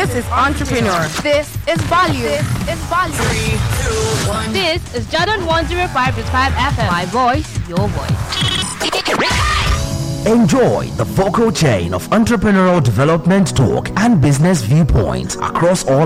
This is Entrepreneur. This is Value. This is Value. 3, 2, 1. This is Jordan 105.5 FM. My voice, your voice. Enjoy the vocal chain of entrepreneurial development talk and business viewpoints across all